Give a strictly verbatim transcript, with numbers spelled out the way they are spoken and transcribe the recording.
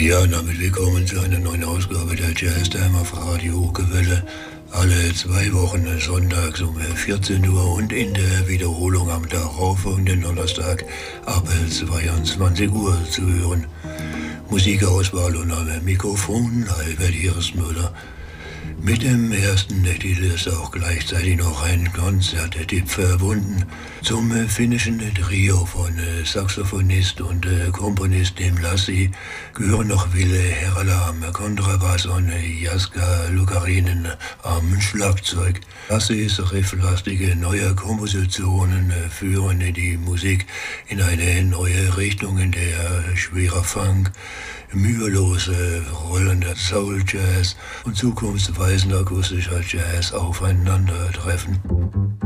Ja, damit willkommen zu einer neuen Ausgabe der Jazz Time auf Radio Hochgewelle. Alle zwei Wochen sonntags um vierzehn Uhr und in der Wiederholung am darauffolgenden Donnerstag ab zweiundzwanzig Uhr zu hören. Musikauswahl und am Mikrofon Albert Hirschmüller. Mit dem ersten Titel ist auch gleichzeitig noch ein Konzerttipp verbunden. Zum finnischen Trio von Saxophonist und Komponist Tim Lassi gehören noch Ville Herrala am Kontrabass und Jaska Lukarinen am Schlagzeug. Lassis rifflastige neue Kompositionen führen die Musik in eine neue Richtung, in der schwerer Funk, mühelose rollender Soul-Jazz und zukunftsweisender akustischer Jazz aufeinandertreffen.